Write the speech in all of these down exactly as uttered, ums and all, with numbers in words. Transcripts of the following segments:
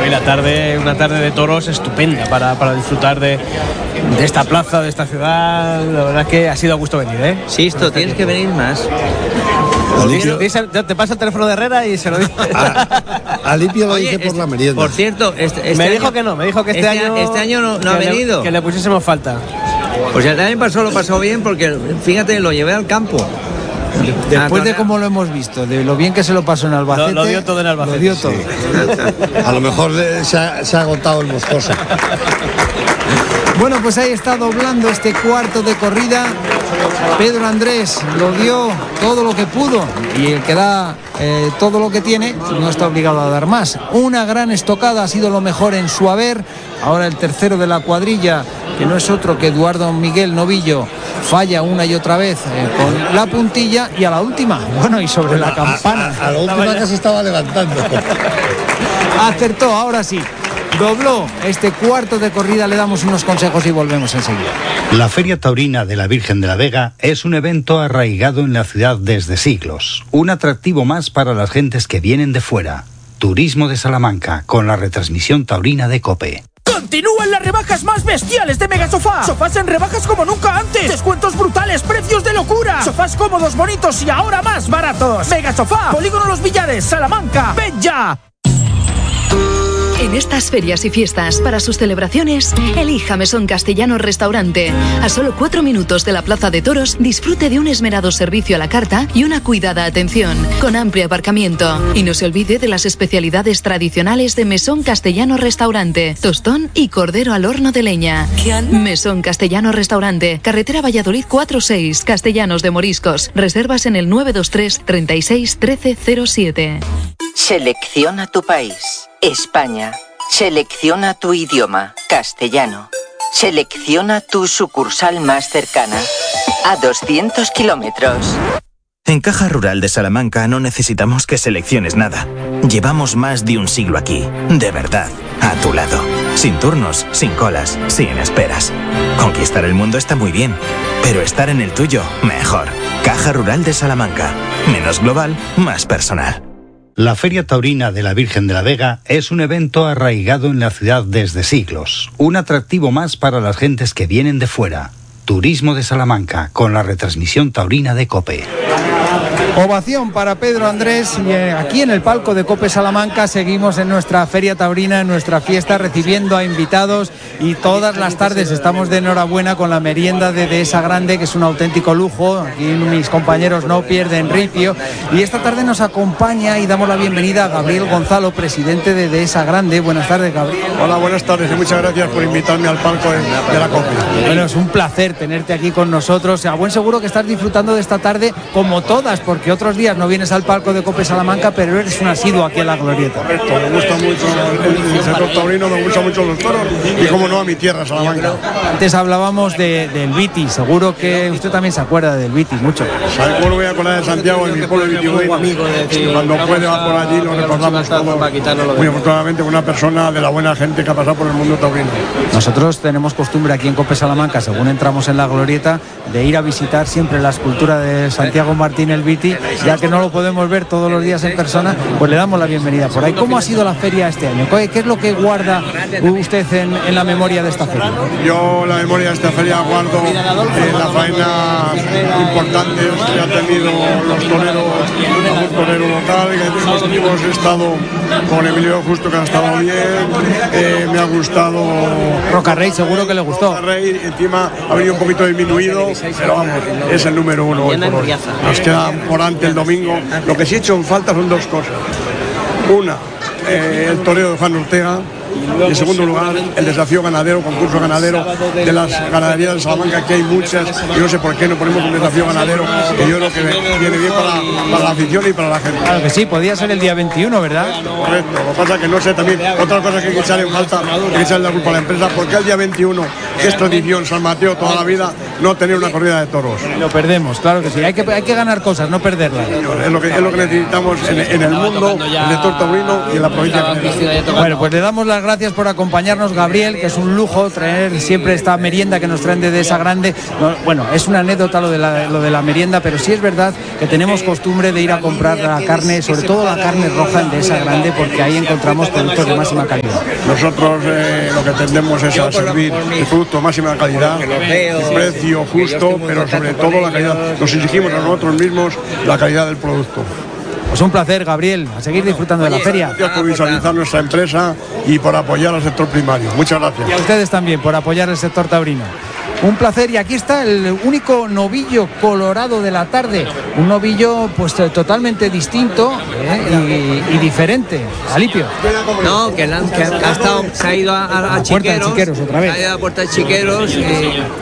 Bueno, y la tarde, una tarde de toros estupenda para, para disfrutar de, de esta plaza, de esta ciudad. La verdad es que ha sido a gusto venir, ¿eh? Sí, esto tienes que venir más. Alipio. Te pasa el teléfono de Herrera y se lo dice. Alipio lo Oye, dice por este, la merienda. Por cierto, este, este me año, dijo que no, me dijo que este, este año Este año no, no ha que venido. Le, que le pusiésemos falta. Pues el año pasado lo pasó bien porque, fíjate, lo llevé al campo. Después de cómo lo hemos visto, de lo bien que se lo pasó en Albacete. Lo, lo dio todo en Albacete. Lo dio todo. Sí. A lo mejor se ha, se ha agotado el moscoso. Bueno, pues ahí está doblando este cuarto de corrida. Pedro Andrés lo dio todo lo que pudo y el que da eh, todo lo que tiene no está obligado a dar más. Una gran estocada, ha sido lo mejor en su haber. Ahora el tercero de la cuadrilla, que no es otro que Eduardo Miguel Novillo, falla una y otra vez eh, con la puntilla y a la última, bueno, y sobre la campana. A, a, a la última que se estaba levantando. Acertó, ahora sí. Dobló este cuarto de corrida, le damos unos consejos y volvemos enseguida. La Feria Taurina de la Virgen de la Vega es un evento arraigado en la ciudad desde siglos. Un atractivo más para las gentes que vienen de fuera. Turismo de Salamanca, con la retransmisión taurina de COPE. Continúan las rebajas más bestiales de Megasofá. Sofás en rebajas como nunca antes. Descuentos brutales, precios de locura. Sofás cómodos, bonitos y ahora más baratos. Megasofá, Polígono Los Villares, Salamanca. ¡Ven ya! En estas ferias y fiestas, para sus celebraciones, elija Mesón Castellano Restaurante. A solo cuatro minutos de la Plaza de Toros, disfrute de un esmerado servicio a la carta y una cuidada atención, con amplio aparcamiento. Y no se olvide de las especialidades tradicionales de Mesón Castellano Restaurante, tostón y cordero al horno de leña. Mesón Castellano Restaurante, carretera Valladolid cuatro seis, Castellanos de Moriscos. Reservas en el nueve dos tres, treinta y seis, trece cero siete. Selecciona tu país. España. Selecciona tu idioma, castellano. Selecciona tu sucursal más cercana, a doscientos kilómetros. En Caja Rural de Salamanca no necesitamos que selecciones nada. Llevamos más de un siglo aquí, de verdad, a tu lado. Sin turnos, sin colas, sin esperas. Conquistar el mundo está muy bien, pero estar en el tuyo, mejor. Caja Rural de Salamanca. Menos global, más personal. La Feria Taurina de la Virgen de la Vega es un evento arraigado en la ciudad desde siglos. Un atractivo más para las gentes que vienen de fuera. Turismo de Salamanca, con la retransmisión taurina de COPE. Ovación para Pedro Andrés y eh, aquí en el palco de COPE Salamanca seguimos en nuestra feria taurina, en nuestra fiesta, recibiendo a invitados y todas las tardes estamos de enhorabuena con la merienda de Dehesa Grande, que es un auténtico lujo. Aquí mis compañeros no pierden ripio y esta tarde nos acompaña y damos la bienvenida a Gabriel Gonzalo, presidente de Dehesa Grande. Buenas tardes, Gabriel. Hola, buenas tardes y muchas gracias por invitarme al palco de, de la COPE. Bueno, es un placer tenerte aquí con nosotros. A buen seguro que estás disfrutando de esta tarde como todas, porque otros días no vienes al palco de COPE Salamanca, pero eres un asiduo aquí en la glorieta. Correcto, me gusta mucho el, el sector taurino, me gustan mucho los toros y como no a mi tierra, Salamanca. Antes hablábamos de, del Viti, seguro que usted también se acuerda del Viti mucho. ¿Sabe cómo lo voy a acordar de Santiago, en mi pueblo de Viti? Cuando puede va por allí, lo recordamos todo. Muy afortunadamente una persona de la buena gente que ha pasado por el mundo taurino. Nosotros tenemos costumbre aquí en COPE Salamanca, según entramos en la glorieta, de ir a visitar siempre la escultura de Santiago Martín el Viti, ya que no lo podemos ver todos los días en persona, pues le damos la bienvenida por ahí. ¿Cómo ha sido la feria este año? ¿Qué es lo que guarda usted en, en la memoria de esta feria? Yo la memoria de esta feria guardo eh, la faena importante que ha tenido los toreros, algún torero local, que hemos, hemos estado con Emilio Justo, que ha estado bien, eh, me ha gustado Rocarrey, seguro que le gustó. Rocarrey, encima ha venido un poquito disminuido, pero vamos, es el número uno hoy por hoy. Nos queda por ante el domingo. Lo que sí he hecho en falta son dos cosas. Una, eh, el toreo de Juan Ortega. Y en segundo lugar, el desafío ganadero, concurso ganadero de las ganaderías de Salamanca, que hay muchas, y no sé por qué no ponemos un desafío ganadero, que yo creo que viene bien para, para la afición y para la gente. Claro que sí, podía ser el día veintiuno, ¿verdad? Correcto, lo que pasa es que no sé también, otra cosa que hay que echar en falta, hay que echarle la culpa a la empresa, porque el día veintiuno, que es tradición, San Mateo toda la vida, no tener una corrida de toros. Lo perdemos, claro que sí, hay que, hay que ganar cosas, no perderlas. Es lo que, es lo que necesitamos en, en el mundo, en el sector taurino y en la provincia de General. Bueno, pues le damos las gracias por acompañarnos, Gabriel, que es un lujo traer siempre esta merienda que nos traen de Dehesa Grande. No, bueno, es una anécdota lo de, la, lo de la merienda, pero sí es verdad que tenemos costumbre de ir a comprar la carne, sobre todo la carne roja en Dehesa Grande, porque ahí encontramos productos de máxima calidad. Nosotros eh, lo que tendemos es a servir el producto de máxima calidad, el precio justo, pero sobre todo la calidad. Nos exigimos a nosotros mismos la calidad del producto. Pues un placer, Gabriel, a seguir disfrutando de la feria. Gracias por visualizar nuestra empresa y por apoyar al sector primario. Muchas gracias. Y a ustedes también por apoyar el sector taurino. Un placer, y aquí está el único novillo colorado de la tarde, un novillo pues totalmente distinto ¿eh? y, y diferente. Alipio. No, que, la, que ha estado, se ha ido a, a, a Chiqueros, Chiqueros otra vez. Se ha ido a Puerta de Chiqueros. Y...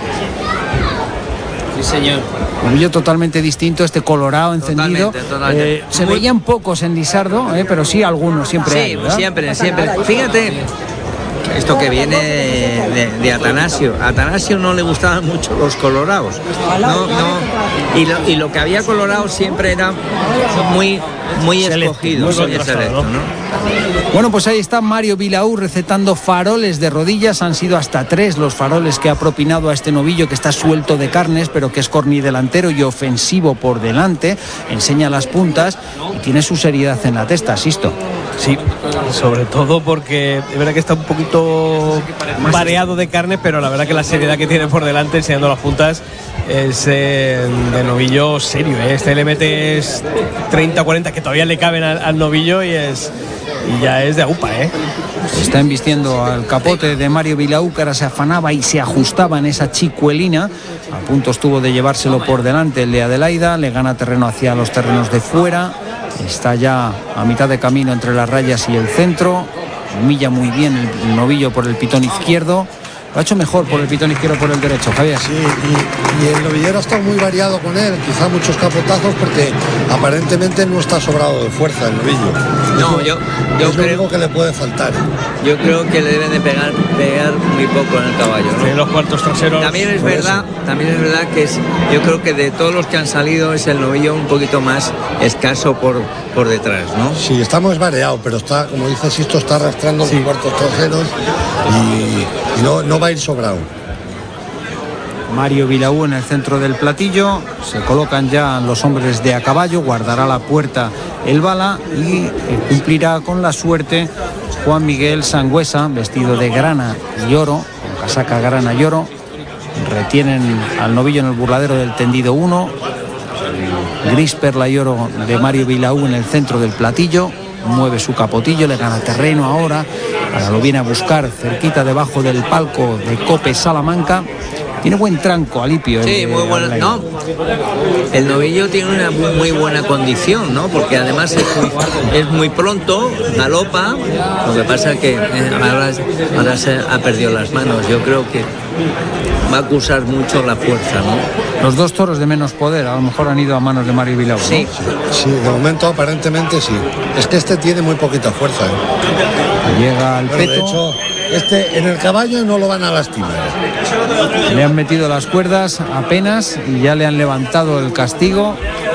Sí, señor. Novillo totalmente distinto, este colorado encendido. Totalmente, totalmente. Eh, se veían pocos en Lizardo, eh, pero sí algunos, siempre. Sí, hay, ¿verdad? siempre, siempre. Fíjate. Esto que viene de, de Atanasio. A Atanasio no le gustaban mucho los colorados. No, no. Y lo, y lo que había colorado siempre era muy, muy escogido, muy selecto, ¿no? Bueno, pues ahí está Mario Vilaú recetando faroles de rodillas. Han sido hasta tres los faroles que ha propinado a este novillo, que está suelto de carnes, pero que es cornidelantero y ofensivo por delante. Enseña las puntas y tiene su seriedad en la testa, Sisto. Sí, sobre todo porque es verdad que está un poquito variado de carne, pero la verdad que la seriedad que tiene por delante enseñando las puntas es eh, de novillo serio, ¿eh? Este le metes treinta cuarenta que todavía le caben al, al novillo y es y ya es de agupa, ¿eh? Se está embistiendo al capote de Mario Vilaú, que ahora se afanaba y se ajustaba en esa chicuelina. A punto estuvo de llevárselo por delante el de Adelaida, le gana terreno hacia los terrenos de fuera. Está ya a mitad de camino entre las rayas y el centro. Humilla muy bien el novillo por el pitón izquierdo. Lo ha hecho mejor por el pitón izquierdo por el derecho, Javier. Sí, y, y el novillero ha estado muy variado con él, quizá muchos capotazos, porque aparentemente no está sobrado de fuerza el novillo. No, yo, yo es creo lo único que le puede faltar. Yo creo que le deben de pegar, pegar muy poco en el caballo, ¿no? En los cuartos traseros. También es verdad, eso. también es verdad que es, yo creo que de todos los que han salido es el novillo un poquito más escaso por, por detrás, ¿no? Sí, está muy variado, pero está, como dice Sisto, está arrastrando sí. los cuartos traseros y, y no, no va a ir sobrado. Mario Vilaú en el centro del platillo, se colocan ya los hombres de a caballo, guardará la puerta el bala y cumplirá con la suerte Juan Miguel Sangüesa, vestido de grana y oro, con casaca grana y oro. Retienen al novillo en el burladero del tendido uno, gris perla y oro de Mario Vilaú en el centro del platillo. Mueve su capotillo, le gana terreno ahora, ahora lo viene a buscar cerquita debajo del palco de Cope Salamanca. Tiene buen tranco, Alipio. Sí, muy bueno. No, el novillo tiene una muy buena condición, ¿no? Porque además es muy, es muy pronto, galopa. Lo que pasa es que eh, ahora, ahora se ha perdido las manos. Yo creo que va a acusar mucho la fuerza, ¿no? Los dos toros de menos poder a lo mejor han ido a manos de Mario Vilaú, ¿no? Sí. Sí, de momento aparentemente sí. Es que este tiene muy poquita fuerza, ¿eh? Llega al bueno, peto. De hecho, este en el caballo no lo van a lastimar. Le han metido las cuerdas apenas y ya le han levantado el castigo.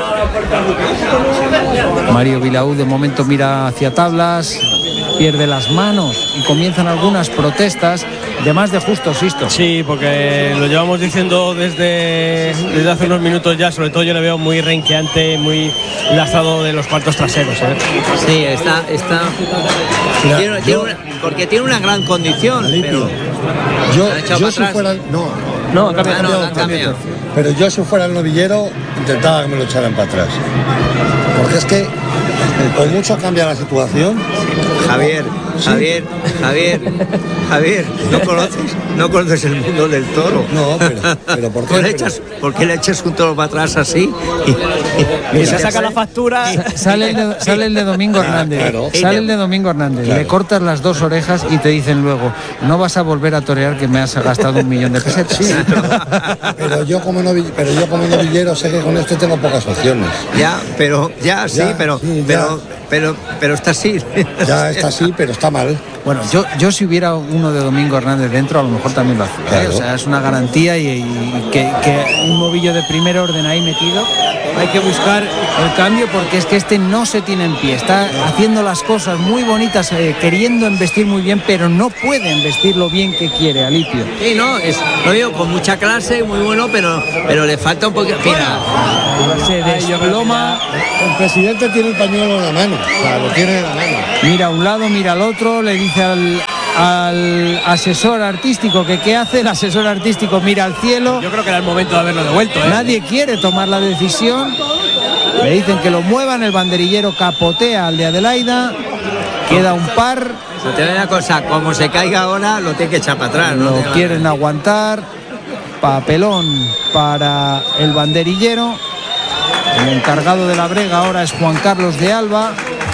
Mario Vilaú de momento mira hacia tablas, pierde las manos y comienzan algunas protestas de más de justo, Sisto. Sí, porque lo llevamos diciendo desde, desde hace unos minutos ya, sobre todo yo le veo muy renqueante, muy lastrado de los cuartos traseros, ¿eh? Sí, está, está Mira, tiene, yo, tiene una, porque tiene una gran condición, pero yo, yo si fuera no, no, cambia, ah, no, no, cambia. pero yo si fuera el novillero intentaba que me lo echaran para atrás, porque es que con mucho cambia la situación. Javier, Javier, Javier, Javier, ¿no conoces, no conoces el mundo del toro? No, pero, pero ¿por qué? Le echas, ¿por qué le echas un toro para atrás así? Y, y se saca la factura. Sale el de, sale el de Domingo Hernández. Claro. Sale el de Domingo Hernández. Claro. Le cortas las dos orejas y te dicen luego, no vas a volver a torear que me has gastado un millón de pesetas. Sí, pero, pero yo como novill, pero yo como novillero sé que con esto tengo pocas opciones. Ya, pero ya sí, ya, pero sí, pero, pero pero está así. Ya está así, pero está mal. Bueno, yo, yo si hubiera uno de Domingo Hernández dentro, a lo mejor también lo hacía. ¿eh? Claro. O sea, es una garantía y, y que, que un novillo de primer orden ahí metido, hay que buscar el cambio porque es que este no se tiene en pie. Está haciendo las cosas muy bonitas, eh, queriendo embestir muy bien, pero no puede embestir lo bien que quiere, Alipio. Sí, no, es, lo digo con mucha clase, muy bueno, pero, pero le falta un poquito. Mira, se desploma. El presidente tiene el pañuelo en la mano, o sea, lo tiene en la mano. Mira a un lado, mira al otro, le dice al, al asesor artístico que qué hace. El asesor artístico mira al cielo. Yo creo que era el momento de haberlo devuelto, ¿eh? Nadie quiere tomar la decisión. Le dicen que lo muevan, el banderillero capotea al de Adelaida. Queda un par. te digo una cosa, como se caiga ahora, lo tiene que echar para atrás, ¿no? Lo quieren aguantar. Papelón para el banderillero. El encargado de la brega ahora es Juan Carlos de Alba.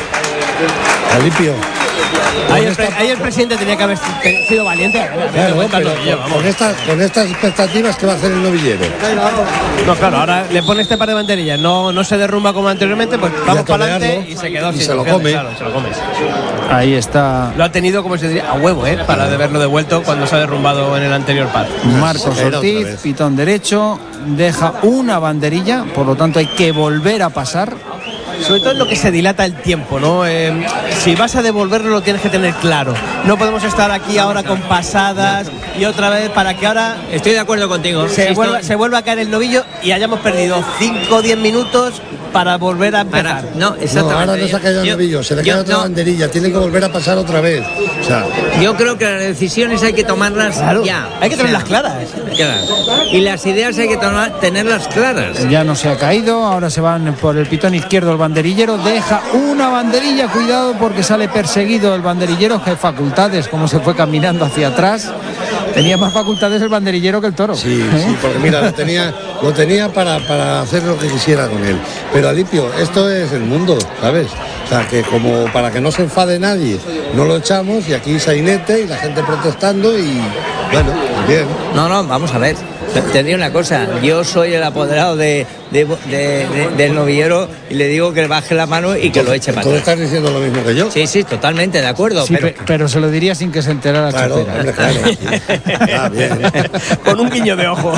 Alipio. Ahí el, ahí el presidente tenía que haber sido valiente. Claro, pero con, con, estas, con estas expectativas, ¿qué va a hacer el novillero? No, claro, ahora le pone este par de banderillas, no, no se derrumba como anteriormente, pues vamos para adelante y se quedó y sin se lo opciones, come. Claro, se lo come. Ahí está. Lo ha tenido, como se diría, a huevo, ¿eh? Para de haberlo devuelto cuando se ha derrumbado en el anterior par. Marcos Ortiz, pitón derecho, deja una banderilla, por lo tanto hay que volver a pasar. Sobre todo en lo que se dilata el tiempo, ¿no? Eh, si vas a devolverlo lo tienes que tener claro. No podemos estar aquí ahora con pasadas y otra vez para que ahora... Estoy de acuerdo contigo. Se, sí, vuelva, estoy... se vuelva a caer el novillo y hayamos perdido cinco o diez minutos para volver a empezar. Para, no, exactamente. No, ahora no se ha caído el novillo, se le cae otra no. banderilla, tiene que volver a pasar otra vez. O sea, yo creo que las decisiones hay que tomarlas claro, ya. Hay que tenerlas o sea, claras. claras. Y las ideas hay que tomar, tenerlas claras. Ya no se ha caído, ahora se van por el pitón izquierdo el banderillero, deja una banderilla, cuidado porque sale perseguido el banderillero, que facultades, como se fue caminando hacia atrás. Tenía más facultades el banderillero que el toro. Sí, ¿eh? sí, porque mira, lo tenía, lo tenía para, para hacer lo que quisiera con él. Pero Alipio, esto es el mundo, ¿sabes? O sea, que como para que no se enfade nadie, no lo echamos y aquí sainete y la gente protestando y bueno, bien. No, no, vamos a ver. Te digo una cosa, yo soy el apoderado de, de, de, de, del novillero y le digo que baje la mano y que entonces, lo eche para atrás. atrás. ¿Tú estás diciendo lo mismo que yo? Sí, sí, totalmente, de acuerdo. Sí, pero... pero se lo diría sin que se enterara la claro, chocera. hombre, claro. Ah, bien. Con un guiño de ojo.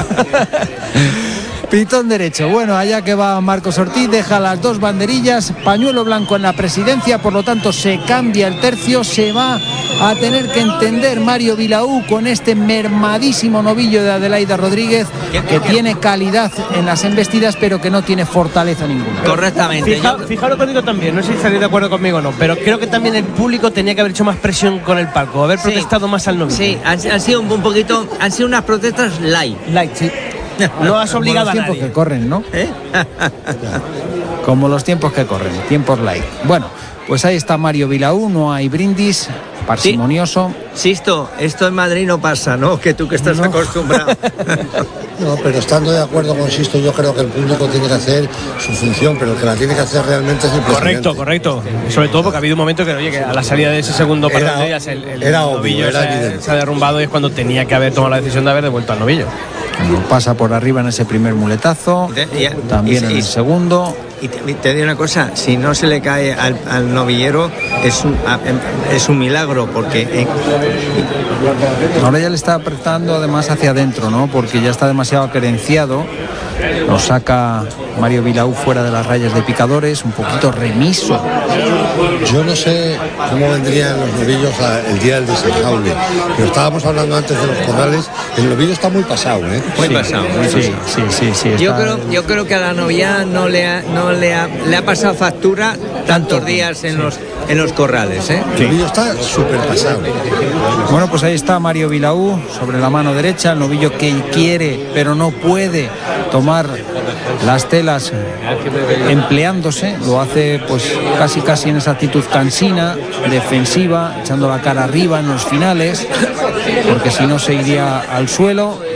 Pitón derecho. Bueno, allá que va Marcos Ortiz, deja las dos banderillas, pañuelo blanco en la presidencia, por lo tanto se cambia el tercio, se va a tener que entender Mario Vilaú con este mermadísimo novillo de Adelaida Rodríguez, que tiene calidad en las embestidas, pero que no tiene fortaleza ninguna. Correctamente. Fija, fijaros conmigo también, no sé si estaréis de acuerdo conmigo o no, pero creo que también el público tenía que haber hecho más presión con el palco, haber sí. protestado más al novillo. Sí, han, han sido un, un poquito, han sido unas protestas light. Light, sí. No has obligado a nadie. Como los tiempos que corren, ¿no? ¿Eh? Como los tiempos que corren, tiempos light. Bueno, pues ahí está Mario Vilaú, no hay brindis, parsimonioso. Sí, Sisto, esto en Madrid no pasa, ¿no? Que tú que estás no. acostumbrado. No, pero estando de acuerdo con Sisto, yo creo que el público tiene que hacer su función, pero el que la tiene que hacer realmente es el presidente. Correcto, correcto. Sobre todo porque ha habido un momento que, oye, que a la salida de ese segundo par de banderillas el, el era novillo obvio, era se, evidente. se ha derrumbado y es cuando tenía que haber tomado la decisión de haber devuelto al novillo. Pasa por arriba en ese primer muletazo, también y, y, en el segundo. Y te, te digo una cosa, si no se le cae al, al novillero es un, es un milagro, porque eh, ahora ya le está apretando además hacia adentro, ¿no? Porque ya está demasiado querenciado. Lo saca Mario Vilaú fuera de las rayas de picadores, un poquito remiso. Yo no sé cómo vendrían los novillos a, el día del desenjaule, pero estábamos hablando antes de los corrales. El novillo está muy pasado, ¿eh? Muy sí, pasado, muy sí, pasado. Sí, sí, sí. Yo está... creo, yo creo que a la novia no le ha, no le ha, le ha pasado factura tantos días en sí. los en los corrales, ¿eh? El novillo está súper pasado. Bueno, pues ahí está Mario Vilaú sobre la mano derecha, el novillo que quiere pero no puede tomar las telas empleándose, lo hace pues casi casi en esa actitud cansina, defensiva, echando la cara arriba en los finales, porque si no se iría al suelo.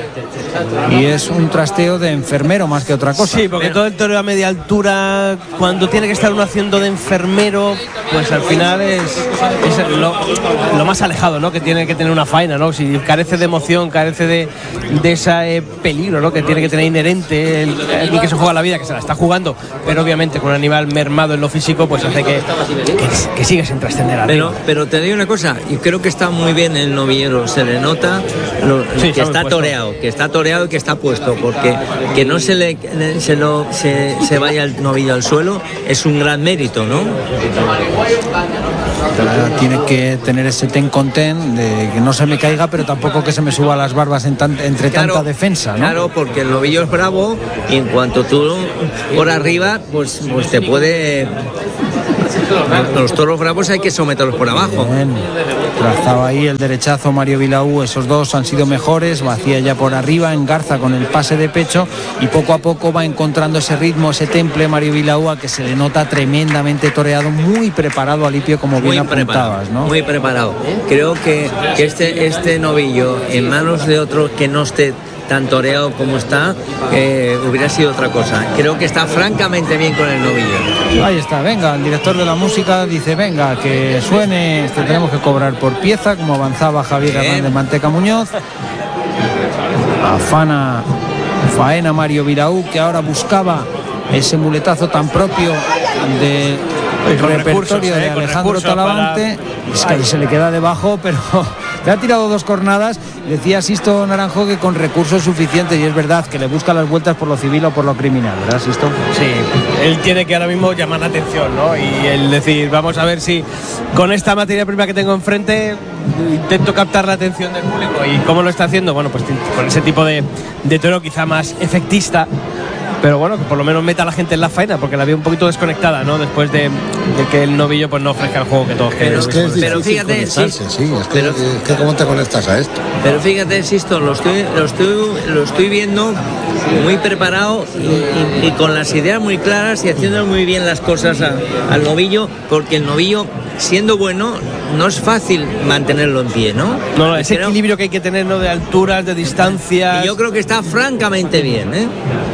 y es un trasteo de enfermero más que otra cosa. Sí, porque Pero, todo el toreo a media altura, cuando tiene que estar uno haciendo de enfermero, pues al final es, es lo, lo más alejado, ¿no? Que tiene que tener una faena, ¿no? Si carece de emoción, carece de, de ese eh, peligro, ¿no? Que tiene que tener inherente el, el que se juega la vida, que se la está jugando, pero obviamente con un animal mermado en lo físico, pues hace que, que, que siga sin trascender arriba. Pero, pero te digo una cosa, yo creo que está muy bien el novillero, se le nota lo, Sí, que está toreado, que está toreado y que está puesto, porque que no se le se, lo, se, se vaya el novillo al suelo es un gran mérito, ¿no? Tiene que tener ese ten con ten de que no se me caiga, pero tampoco que se me suba las barbas en tan, entre Claro, tanta defensa, ¿no? Claro, porque el novillo es bravo y en cuanto tú por arriba, pues, pues te puede... Los toros bravos hay que someterlos por abajo. Bien. Trazaba ahí el derechazo Mario Vilaú, esos dos han sido mejores, vacía ya por arriba, engarza con el pase de pecho y poco a poco va encontrando ese ritmo, ese temple Mario Vilaú, a que se le nota tremendamente toreado, muy preparado, Alipio, como bien Muy preparado, apuntabas, ¿no? muy preparado. Creo que, que este, este novillo en manos de otro que no esté tan toreado como está, eh, hubiera sido otra cosa. Creo que está francamente bien con el novillo. Ahí está, venga, el director de la música dice, venga, que suene, este, tenemos que cobrar por pieza, como avanzaba Javier Bien. Hernández Manteca Muñoz. Afana, faena Mario Vilaú, que ahora buscaba ese muletazo tan propio de con repertorio recursos, de eh, con Alejandro recursos Talavante. para... Es que ahí se le queda debajo, pero le ha tirado dos cornadas. Decía Sisto Naranjo que con recursos suficientes, y es verdad que le busca las vueltas por lo civil o por lo criminal, ¿verdad, Sisto? Sí, él tiene que ahora mismo llamar la atención, ¿no? Y el decir, vamos a ver si con esta materia prima que tengo enfrente intento captar la atención del público. ¿Y cómo lo está haciendo? Bueno, pues con ese tipo de, de toro quizá más efectista, pero bueno, que por lo menos meta a la gente en la faena, porque la veo un poquito desconectada, ¿no? Después de, de que el novillo pues no ofrezca el juego que todos Pero, queremos. Es que es pero difícil fíjate, conectarse, sí, sí, es que, pero- es que cómo te conectas a esto. Pero fíjate, insisto, lo estoy, lo estoy, lo estoy viendo muy preparado y, y- y con las ideas muy claras y haciendo muy bien las cosas a- al novillo, porque el novillo, siendo bueno, no es fácil mantenerlo en pie, ¿no? No, no, ese Creo- equilibrio que hay que tener, ¿no? De alturas, de distancias. y yo creo que está francamente bien, ¿eh?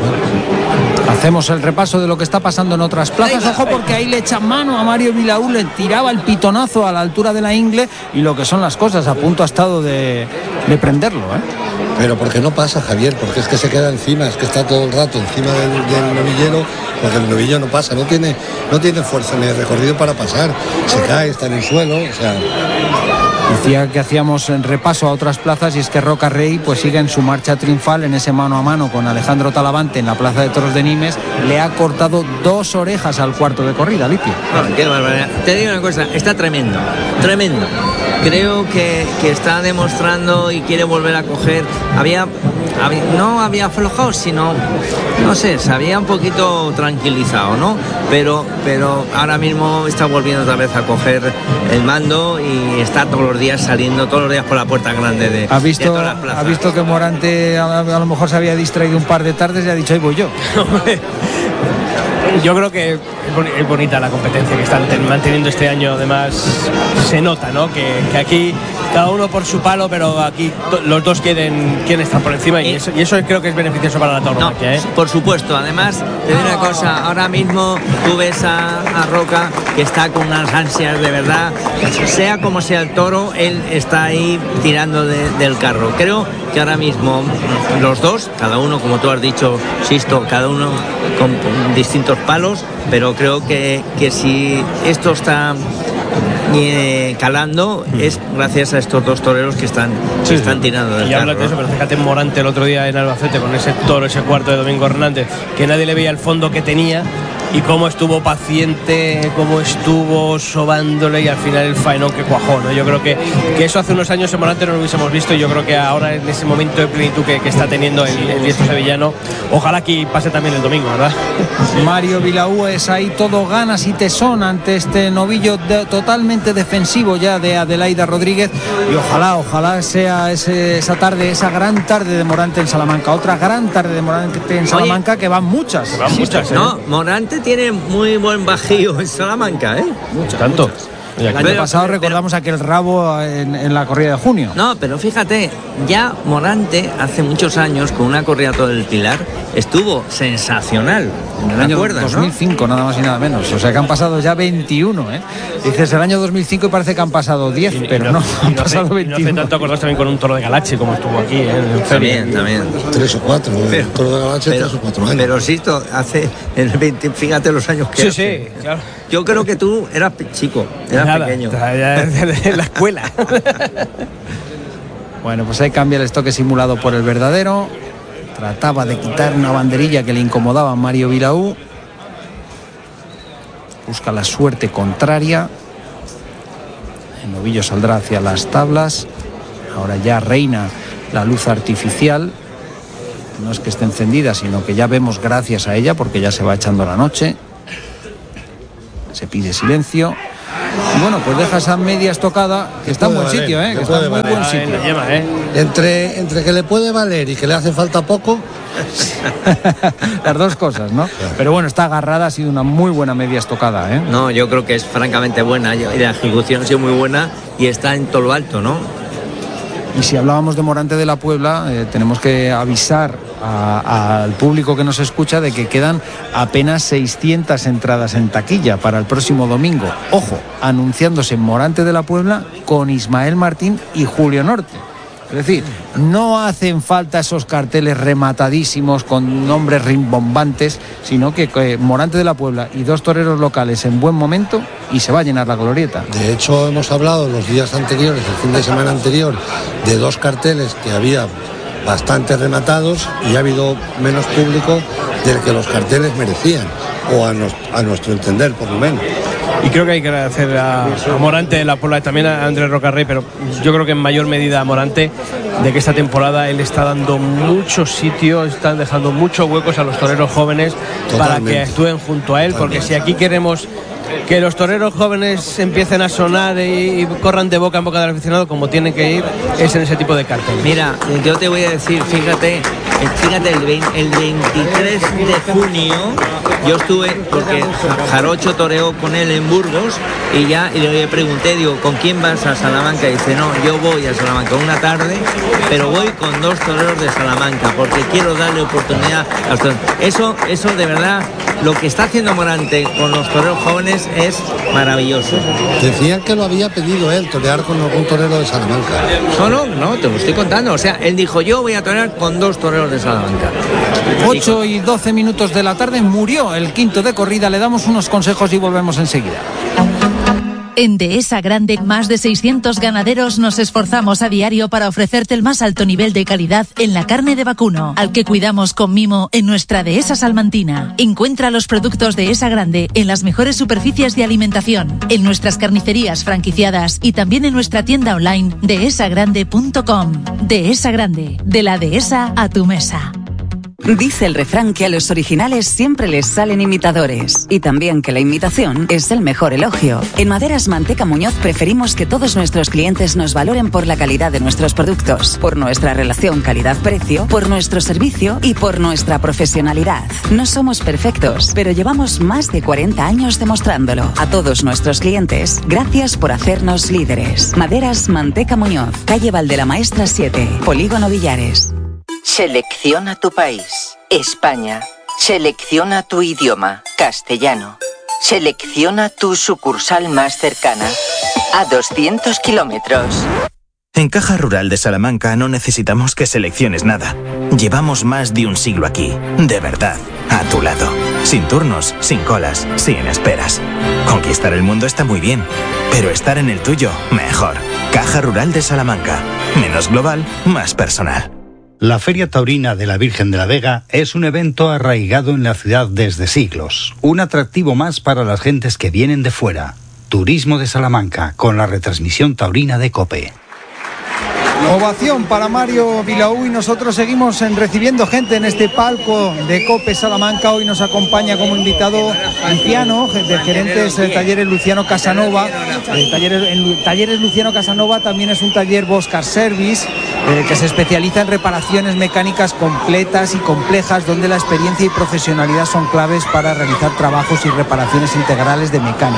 Hacemos el repaso de lo que está pasando en otras plazas. Ojo, porque ahí le echa mano a Mario Vilaú, le tiraba el pitonazo a la altura de la ingle, y lo que son las cosas, a punto ha estado de, de prenderlo, ¿eh? Pero porque no pasa, Javier, porque es que se queda encima, es que está todo el rato encima del, del novillero, porque el novillo no pasa, no tiene, no tiene fuerza ni recorrido para pasar, se cae, está en el suelo, o sea... Decía que hacíamos el repaso a otras plazas, y es que Roca Rey pues sigue en su marcha triunfal en ese mano a mano con Alejandro Talavante en la plaza de toros de Nimes. Le ha cortado dos orejas al cuarto de corrida, Lipio. No, qué barbaridad. Te digo una cosa, está tremendo, tremendo. Creo que, que está demostrando y quiere volver a coger. Había, había, no había aflojado, sino, no sé, se había un poquito tranquilizado, ¿no? Pero, pero ahora mismo está volviendo otra vez a coger el mando y está todos los días saliendo, todos los días por la puerta grande de, Ha de visto, todas las plazas. ha visto que Morante a, a lo mejor se había distraído un par de tardes y ha dicho, ahí voy yo. Yo creo que es boni- es bonita la competencia que están ten- manteniendo este año. Además, se nota, ¿no? Que, que aquí cada uno por su palo, pero aquí to- los dos quieren, quieren estar por encima, y eso, y eso creo que es beneficioso para la No, tauromaquia, ¿eh? por supuesto. Además, te digo una cosa, ahora mismo tú ves a, a Roca que está con unas ansias de verdad, sea como sea el toro, él está ahí tirando de- del carro. Creo que ahora mismo los dos, cada uno, como tú has dicho, Sisto, cada uno con distintos palos, pero creo que, que si esto está eh, calando es gracias a estos dos toreros que están, que Sí, están sí. tirando del Y hablas carro, de eso, ¿no? pero fíjate en Morante el otro día en Albacete con ese toro, ese cuarto de Domingo Hernández, que nadie le veía el fondo que tenía, y cómo estuvo paciente, cómo estuvo sobándole, y al final el faenón que cuajó, ¿no? Yo creo que, que eso hace unos años en Morante no lo hubiésemos visto, y yo creo que ahora en ese momento de plenitud que, que está teniendo el, el diestro sevillano, ojalá que pase también el domingo, ¿verdad? Mario Vilaú es ahí todo ganas y tesón ante este novillo de- totalmente defensivo ya de Adelaida Rodríguez, y ojalá, ojalá sea ese- esa tarde, esa gran tarde de Morante en Salamanca, otra gran tarde de Morante en Salamanca, que van muchas. van muchas, ¿eh? No, Morante tiene muy buen bajío en Salamanca, ¿eh? Muchas, Tanto. muchas. El año pero, pasado pero, recordamos pero, aquel rabo en, en la corrida de junio. No, pero fíjate, ya Morante hace muchos años con una corrida todo el Pilar estuvo sensacional. En el año acuerdas, dos mil cinco, ¿no? Nada más y nada menos. O sea que han pasado ya veintiuno, ¿eh? Dices el año dos mil cinco y parece que han pasado diez, y, pero y no, no, han no pasado hace, veintiuno. Y no hace tanto acordás también con un toro de Galache como estuvo aquí, ¿eh? En también, también. Tres o cuatro, pero, toro de Galache, pero, tres o cuatro años. Pero sí, hace en el veinte, fíjate los años que sí, hace. Sí, claro. Yo creo que tú eras chico, eras Nada, pequeño. En la escuela. Bueno, pues ahí cambia el estoque simulado por el verdadero. Trataba de quitar una banderilla que le incomodaba a Mario Vilaú. Busca la suerte contraria. El novillo saldrá hacia las tablas. Ahora ya reina la luz artificial. No es que esté encendida, sino que ya vemos gracias a ella, porque ya se va echando la noche. Se pide silencio. Y bueno, pues deja esa media estocada, que está en buen valer, sitio, ¿eh? Que está en muy buen sitio. Lleva, ¿eh? Entre, entre que le puede valer y que le hace falta poco. Las dos cosas, ¿no? Pero bueno, está agarrada, ha sido una muy buena media estocada, ¿eh? No, yo creo que es francamente buena, y la ejecución ha sido muy buena y está en todo lo alto, ¿no? Y si hablábamos de Morante de la Puebla, eh, tenemos que avisar a, al público que nos escucha de que quedan apenas seiscientas entradas en taquilla para el próximo domingo. Ojo, anunciándose Morante de la Puebla con Ismael Martín y Julio Norte. Es decir, no hacen falta esos carteles rematadísimos con nombres rimbombantes, sino que eh, Morante de la Puebla y dos toreros locales en buen momento y se va a llenar la glorieta. De hecho, hemos hablado los días anteriores, el fin de semana anterior, de dos carteles que había bastante rematados y ha habido menos público del que los carteles merecían, o a, nos, a nuestro entender, por lo menos. Y creo que hay que agradecer a, a Morante de la Puebla, también a Andrés Rocarrey, pero yo creo que en mayor medida a Morante, de que esta temporada él está dando muchos sitios, están dejando muchos huecos a los toreros jóvenes. Totalmente. Para que actúen junto a él. Totalmente. Porque si aquí queremos que los toreros jóvenes empiecen a sonar y, y corran de boca en boca del aficionado como tienen que ir, es en ese tipo de cartel. Mira, yo te voy a decir, fíjate, fíjate el, veinte, el veintitrés de junio yo estuve, porque Jarocho toreó con él en Burgos y ya y le pregunté, digo, ¿con quién vas a Salamanca? Y dice, no, yo voy a Salamanca una tarde, pero voy con dos toreros de Salamanca porque quiero darle oportunidad a los toreros. Eso, eso de verdad, lo que está haciendo Morante con los toreros jóvenes es maravilloso. Decían que lo había pedido él, torear con algún torero de Salamanca. No, no, no, te lo estoy contando. O sea, él dijo, yo voy a torear con dos toreros de Salamanca. ocho y doce minutos de la tarde, murió el quinto de corrida. Le damos unos consejos y volvemos enseguida. En Dehesa Grande, más de seiscientos ganaderos nos esforzamos a diario para ofrecerte el más alto nivel de calidad en la carne de vacuno, al que cuidamos con mimo en nuestra Dehesa Salmantina. Encuentra los productos Dehesa Grande en las mejores superficies de alimentación, en nuestras carnicerías franquiciadas y también en nuestra tienda online dehesa grande punto com. Dehesa Grande, de la Dehesa a tu mesa. Dice el refrán que a los originales siempre les salen imitadores y también que la imitación es el mejor elogio. En Maderas Manteca Muñoz preferimos que todos nuestros clientes nos valoren por la calidad de nuestros productos, por nuestra relación calidad-precio, por nuestro servicio y por nuestra profesionalidad. No somos perfectos, pero llevamos más de cuarenta años demostrándolo. A todos nuestros clientes, gracias por hacernos líderes. Maderas Manteca Muñoz, calle Valdela-Maestra siete, Polígono Villares. Selecciona tu país, España. Selecciona tu idioma, castellano. Selecciona tu sucursal más cercana, a doscientos kilómetros. En Caja Rural de Salamanca no necesitamos que selecciones nada. Llevamos más de un siglo aquí, de verdad, a tu lado. Sin turnos, sin colas, sin esperas. Conquistar el mundo está muy bien, pero estar en el tuyo, mejor. Caja Rural de Salamanca. Menos global, más personal. La Feria Taurina de la Virgen de la Vega es un evento arraigado en la ciudad desde siglos. Un atractivo más para las gentes que vienen de fuera. Turismo de Salamanca, con la retransmisión taurina de COPE. Ovación para Mario Vilaú y nosotros seguimos en recibiendo gente en este palco de COPE Salamanca. Hoy nos acompaña como invitado Luciano, de gerentes de Talleres Luciano Casanova. El talleres, el Talleres Luciano Casanova también es un taller Boscar Service eh, que se especializa en reparaciones mecánicas completas y complejas, donde la experiencia y profesionalidad son claves para realizar trabajos y reparaciones integrales de mecánica.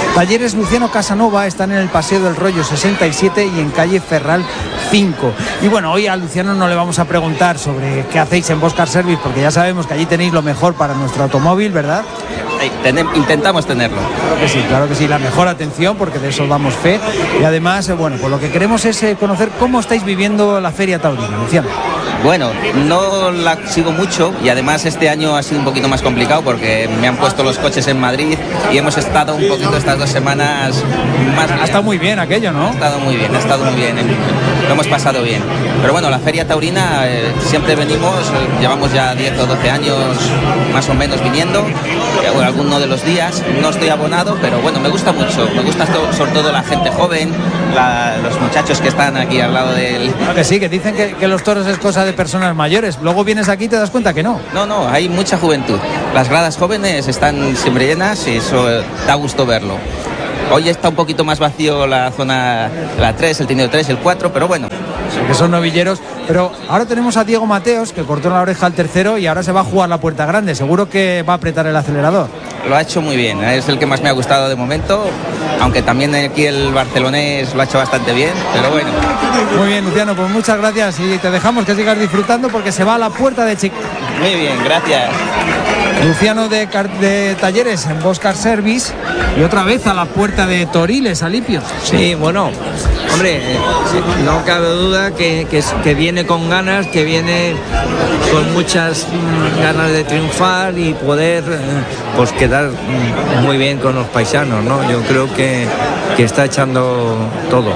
Talleres Luciano Casanova están en el Paseo del Rollo sesenta y siete y en calle Ferral cinco. Y bueno, hoy a Luciano no le vamos a preguntar sobre qué hacéis en Boscar Service, porque ya sabemos que allí tenéis lo mejor para nuestro automóvil, ¿verdad? Intentamos tenerlo. Claro que sí, claro que sí, la mejor atención, porque de eso damos fe. Y además, bueno, pues lo que queremos es conocer cómo estáis viviendo la Feria Taurina, Luciano. Bueno, no la sigo mucho y además este año ha sido un poquito más complicado porque me han puesto los coches en Madrid y hemos estado un poquito estas dos semanas más... Ha estado muy bien aquello, ¿no? Ha estado muy bien, ha estado muy bien, lo hemos pasado bien. Pero bueno, la Feria Taurina eh, siempre venimos, eh, llevamos ya diez o doce años más o menos viniendo, eh, alguno de los días, no estoy abonado, pero bueno, me gusta mucho, me gusta to- sobre todo la gente joven, la, los muchachos que están aquí al lado del... Claro que sí, que dicen que, que los toros es cosa de personas mayores, luego vienes aquí y te das cuenta que no. No, no, hay mucha juventud. Las gradas jóvenes están siempre llenas y eso eh, da gusto verlo. Hoy está un poquito más vacío la zona, la tres, el trineo tres, el cuatro, pero bueno. Sí, que son novilleros, pero ahora tenemos a Diego Mateos, que cortó la oreja al tercero y ahora se va a jugar la puerta grande, seguro que va a apretar el acelerador. Lo ha hecho muy bien, es el que más me ha gustado de momento, aunque también aquí el barcelonés lo ha hecho bastante bien, pero bueno. Muy bien, Luciano, pues muchas gracias y te dejamos que sigas disfrutando porque se va a la puerta de Chic. Muy bien, gracias. Luciano de, de Talleres en Boscar Service y otra vez a la puerta de Toriles, Alipio. Sí, bueno, hombre, eh, no cabe duda que, que, que viene con ganas, que viene con muchas mm, ganas de triunfar y poder eh, pues quedar mm, muy bien con los paisanos, ¿no? Yo creo que, que está echando todo.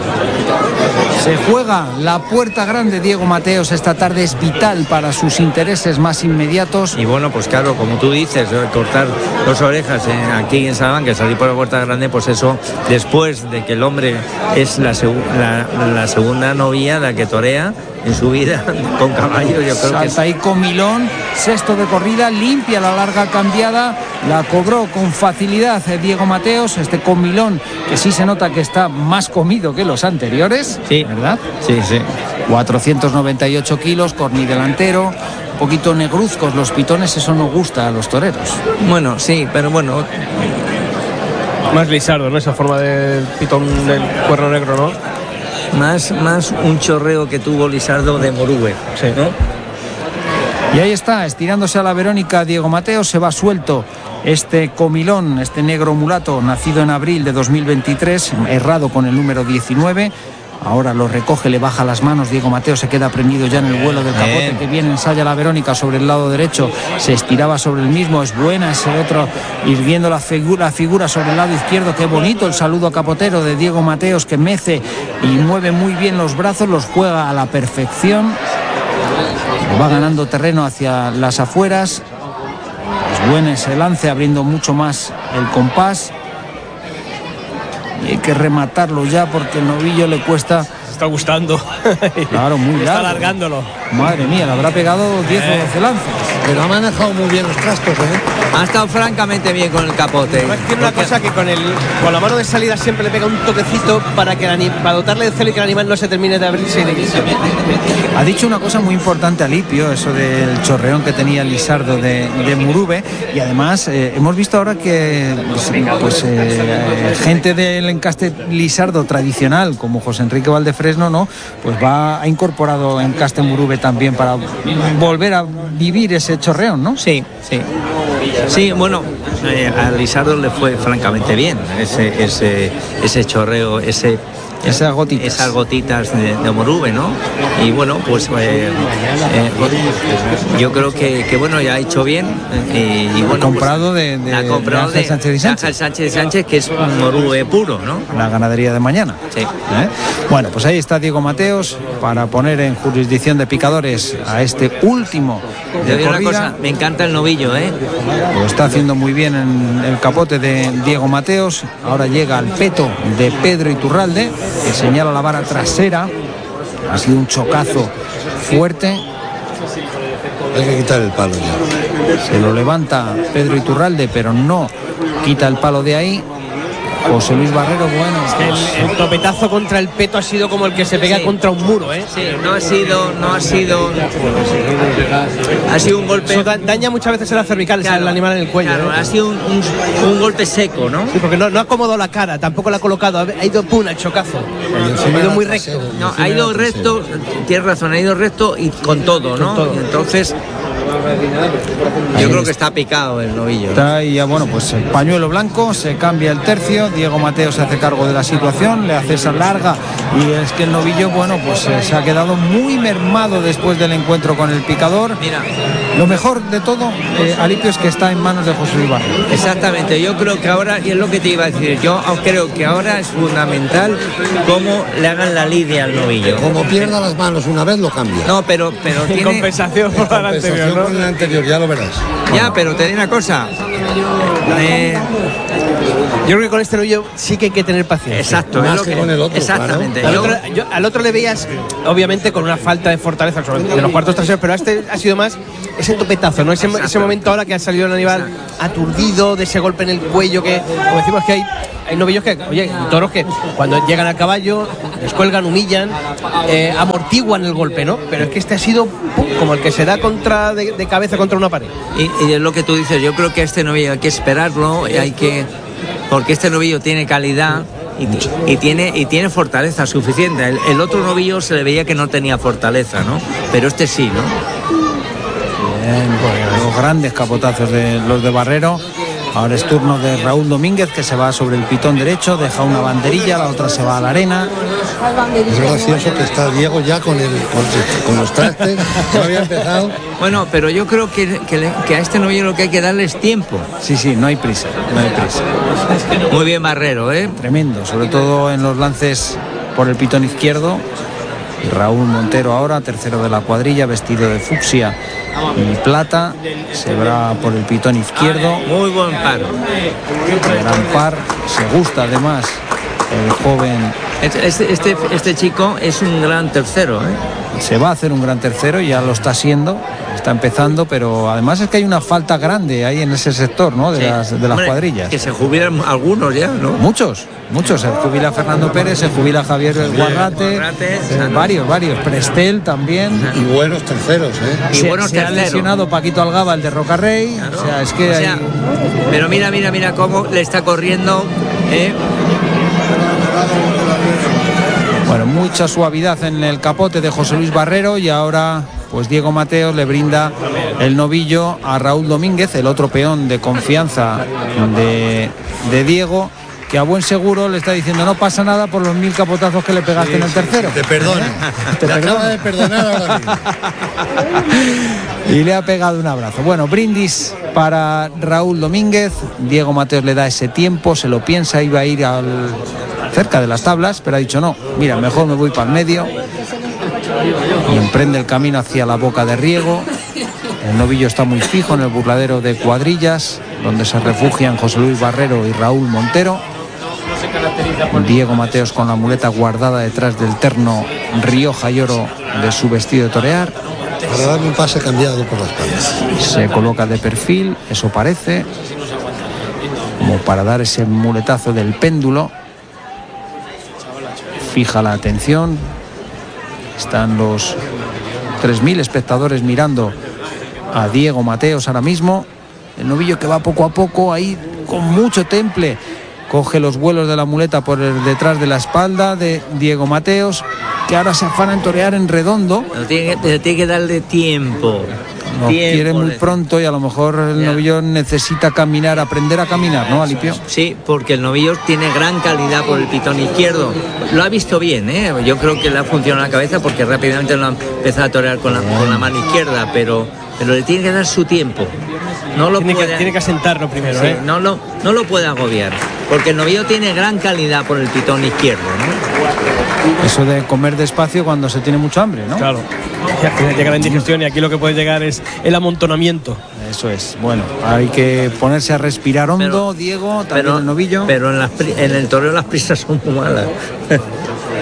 Se juega la puerta grande Diego Mateos esta tarde, es vital para sus intereses más inmediatos. Y bueno, pues claro, como tú dices, cortar dos orejas eh, aquí en Salamanca, salir por la puerta grande, pues eso, después de que el hombre es la, seg- la, la segunda novia la que torea en su vida con caballos, yo creo Salta que es... ahí con Milón, sexto de corrida, limpia la larga cambiada, la cobró con facilidad eh, Diego Mateos, este con Milón, que sí se nota que está más comido que los anteriores, sí, ¿verdad? Sí, sí. cuatrocientos noventa y ocho kilos, corni delantero, un poquito negruzcos los pitones, eso nos gusta a los toreros. Bueno, sí, pero bueno... Más lisardo, ¿no? Esa forma del pitón del cuerno negro, ¿no? Más, más un chorreo que tuvo Lisardo de Morúe, sí, ¿no? Y ahí está, estirándose a la Verónica Diego Mateos, se va suelto este comilón, este negro mulato, nacido en abril de dos mil veintitrés, errado con el número diecinueve. Ahora lo recoge, le baja las manos, Diego Mateos se queda prendido ya en el vuelo del capote, bien. Que viene, ensaya la Verónica sobre el lado derecho, se estiraba sobre el mismo, es buena ese otro, ir viendo la figura, la figura sobre el lado izquierdo, qué bonito el saludo a capotero de Diego Mateos, que mece y mueve muy bien los brazos, los juega a la perfección, va ganando terreno hacia las afueras, es bueno ese lance, abriendo mucho más el compás. Y hay que rematarlo ya porque el novillo le cuesta. Se está gustando. Claro, muy largo. Está alargándolo. Madre mía, le habrá pegado diez eh. o doce lances. Pero ha manejado muy bien los cascos, ¿eh? Ha estado francamente bien con el capote. Tiene una cosa que con el con la mano de salida siempre le pega un toquecito para que el, para dotarle de celo y que el animal no se termine de abrirse y de irse. Ha dicho una cosa muy importante Alipio, eso del chorreón que tenía Lisardo de, de Murube, y además eh, hemos visto ahora que pues eh, gente del encaste Lisardo tradicional como José Enrique Valdefresno, ¿no? Pues va ha incorporado encaste Murube también para volver a vivir ese chorreón, ¿no? Sí, sí. Sí, bueno, eh, a Lisardo le fue francamente bien ese, ese, ese chorreo, ese esas gotitas, esas gotitas de, de Morube, ¿no? Y bueno, pues eh, eh, yo creo que, que bueno, ya ha hecho bien eh, y bueno, ha comprado pues, de, de, ha comprado de Ángel Sánchez y Sánchez. Ángel Sánchez y Sánchez, que es un Morube puro, ¿no? La ganadería de mañana. Sí. ¿Eh? Bueno, pues ahí está Diego Mateos para poner en jurisdicción de picadores a este último de corrida. Una cosa, me encanta el novillo, ¿eh? Lo está haciendo muy bien en el capote de Diego Mateos. Ahora llega al peto de Pedro Iturralde, que señala la vara trasera. Ha sido un chocazo fuerte. Hay que quitar el palo ya. Se lo levanta Pedro Iturralde, pero no quita el palo de ahí. José Luis Barrero, bueno, el, el topetazo contra el peto ha sido como el que se pega sí. contra un muro, ¿eh? Sí, no ha sido, no ha sido, ha sido un golpe. Eso da, daña muchas veces en las cervicales, claro, el animal en el cuello. Claro, ¿eh? ha sido un, un, un golpe seco, ¿no? Sí, porque no, no ha acomodado la cara, tampoco la ha colocado, ha ido pum al chocazo. Ha ido muy recto. No, ha ido recto, tienes razón, ha ido recto y con todo, ¿no? Con todo. Y entonces yo creo que está picado el novillo. Está ahí ya, bueno, pues el pañuelo blanco, se cambia el tercio, Diego Mateo se hace cargo de la situación, le hace esa larga y es que el novillo, bueno, pues eh, se ha quedado muy mermado después del encuentro con el picador. Mira, lo mejor de todo, eh, Alipio, es que está en manos de José Luis Barrero. Exactamente, yo creo que ahora, y es lo que te iba a decir, yo creo que ahora es fundamental cómo le hagan la lidia al novillo. Como pierda las manos una vez, lo cambia. No, pero, pero tiene... compensación por la anterior, ¿no? Con el anterior, ya lo verás. Ya, pero te digo una cosa. Eh... Yo creo que con este novillo sí que hay que tener paciencia. Exacto, más es lo que que... con el otro. Exactamente. Claro. Al, otro, yo, al otro le veías, obviamente, con una falta de fortaleza de los cuartos traseros, pero a este ha sido más ese topetazo, ¿no? Ese, ese momento ahora que ha salido el animal aturdido, de ese golpe en el cuello, que, como decimos, que hay, hay novillos que, oye, toros que cuando llegan al caballo, les cuelgan, humillan, eh, amortiguan el golpe, ¿no? Pero es que este ha sido pum, como el que se da contra de, de cabeza contra una pared. Y, y es lo que tú dices, yo creo que este novillo hay que esperarlo, y hay que... porque este novillo tiene calidad y, y tiene y tiene fortaleza suficiente. El, el otro novillo se le veía que no tenía fortaleza, ¿no? Pero este sí, ¿no? Bien, pues, los grandes capotazos de los de Barrero. Ahora es turno de Raúl Domínguez, que se va sobre el pitón derecho, deja una banderilla, la otra se va a la arena. Es gracioso que está Diego ya con, el, con, con los trastes, no había empezado. Bueno, pero yo creo que, que, le, que a este novillo lo que hay que darle es tiempo. Sí, sí, no hay prisa, no hay prisa. Muy bien Barrero, ¿eh? Tremendo, sobre todo en los lances por el pitón izquierdo. Raúl Montero ahora, tercero de la cuadrilla, vestido de fucsia y plata, se va por el pitón izquierdo. Muy buen par. Gran par, se gusta además el joven. Este, este, este chico es un gran tercero, ¿eh? Se va a hacer un gran tercero, ya lo está siendo, está empezando, pero además es que hay una falta grande ahí en ese sector, ¿no? De, sí. las, de las Hombre, cuadrillas. Que se jubilan algunos ya, ¿no? Muchos, muchos. Se jubila Fernando Pérez, se jubila Javier sí, Guarrate, Guarrate eh, varios, varios. Prestel también. Y buenos terceros, ¿eh? Y se, buenos se terceros. Ha lesionado Paquito Algaba, el de Rocarrey. Claro. O sea, es que o sea, hay... Pero mira, mira, mira cómo le está corriendo, ¿eh? Bueno, mucha suavidad en el capote de José Luis Barrero y ahora pues Diego Mateos le brinda el novillo a Raúl Domínguez, el otro peón de confianza de, de Diego, que a buen seguro le está diciendo no pasa nada por los mil capotazos que le pegaste sí, en el tercero. Sí, te perdono. Te, te acaba de perdonar ahora mismo. Y le ha pegado un abrazo. Bueno, brindis para Raúl Domínguez. Diego Mateos le da ese tiempo, se lo piensa, iba a ir al... cerca de las tablas, pero ha dicho no, mira, mejor me voy para el medio y emprende el camino hacia la boca de riego. El novillo está muy fijo en el burladero de cuadrillas, donde se refugian José Luis Barrero y Raúl Montero. Diego Mateos con la muleta guardada detrás del terno Rioja y oro de su vestido de torear. Para darle un pase cambiado por las palmas. Se coloca de perfil, eso parece, como para dar ese muletazo del péndulo. Fija la atención. Están los tres mil espectadores mirando a Diego Mateos ahora mismo. El novillo que va poco a poco ahí con mucho temple. Coge los vuelos de la muleta por el, detrás de la espalda de Diego Mateos, que ahora se afana en torear en redondo. Pero tiene, pero tiene que darle tiempo. Lo quiere muy pronto y a lo mejor el ya. novillo necesita caminar, aprender a caminar, ¿no, Alipio? Sí, porque el novillo tiene gran calidad por el pitón izquierdo. Lo ha visto bien, ¿eh? Yo creo que le ha funcionado la cabeza porque rápidamente lo ha empezado a torear con la, con la mano izquierda, pero, pero le tiene que dar su tiempo. No lo tiene, puede, que, tiene que asentarlo primero, sí, ¿eh? no, lo, no lo puede agobiar, porque el novillo tiene gran calidad por el pitón izquierdo, ¿no? Eso de comer despacio cuando se tiene mucho hambre, ¿no? Claro, ya llega la indigestión y aquí lo que puede llegar es el amontonamiento. Eso es, bueno, hay que ponerse a respirar hondo, pero, Diego, también pero, el novillo. Pero en, las, en el toreo las prisas son muy malas.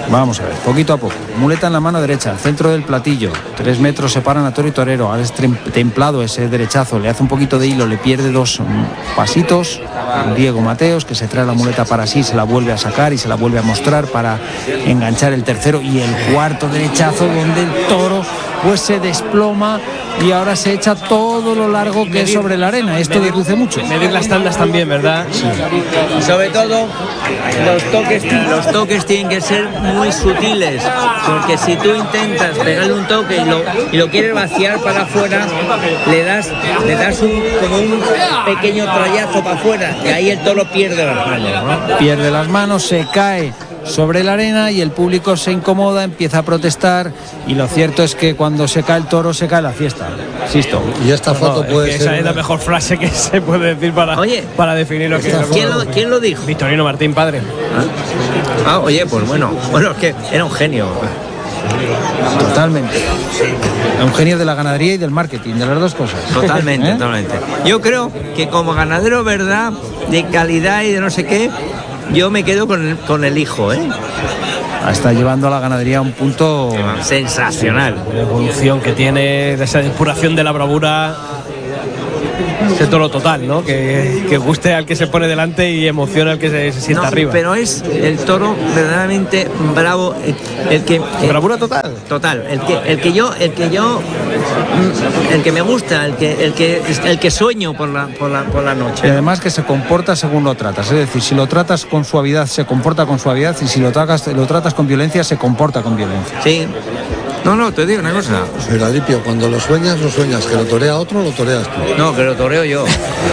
Vamos a ver, poquito a poco. Muleta en la mano derecha, al centro del platillo. Tres metros separan a toro y torero. Ahora es templado ese derechazo. Le hace un poquito de hilo, le pierde dos pasitos. Diego Mateos, que se trae la muleta para sí, se la vuelve a sacar y se la vuelve a mostrar para enganchar el tercero y el cuarto derechazo, donde el toro pues se desploma y ahora se echa todo lo largo que medir, es sobre la arena. Esto medir, deduce mucho. Medir las tandas también, ¿verdad? Sí. Sobre todo los toques, los toques tienen que ser muy sutiles, porque si tú intentas pegarle un toque y lo, y lo quieres vaciar para afuera, le das, le das un, como un pequeño trayazo para afuera y ahí el toro pierde las manos, ¿no? Pierde las manos, se cae sobre la arena y el público se incomoda, empieza a protestar, y lo cierto es que cuando se cae el toro se cae la fiesta. Insisto. Y esta foto no, puede es ser esa una... es la mejor frase que se puede decir para, oye, para definir lo que es. ¿Quién lo, ¿Quién lo dijo? Victorino Martín, padre. Ah, ah oye, pues bueno, bueno, es que era un genio. Totalmente. Un genio de la ganadería y del marketing, de las dos cosas. Totalmente, ¿Eh? totalmente. Yo creo que como ganadero, verdad, de calidad y de no sé qué, yo me quedo con el, con el hijo, ¿eh? Está llevando a la ganadería a un punto sensacional. La evolución que tiene, de esa depuración de la bravura. Ese toro total, ¿no? Que, que guste al que se pone delante y emociona al que se, se sienta no, arriba. Pero es el toro verdaderamente bravo, el, el que el, bravura total. Total, el que el que yo el que yo el que me gusta, el que el que el que sueño por la por la por la noche. Y además que se comporta según lo tratas, es decir, si lo tratas con suavidad se comporta con suavidad y si lo tratas lo tratas con violencia se comporta con violencia. Sí. No, no, te digo una cosa. Pero Alipio, cuando lo sueñas, lo sueñas. Que lo torea otro, lo toreas tú. No, que lo toreo yo.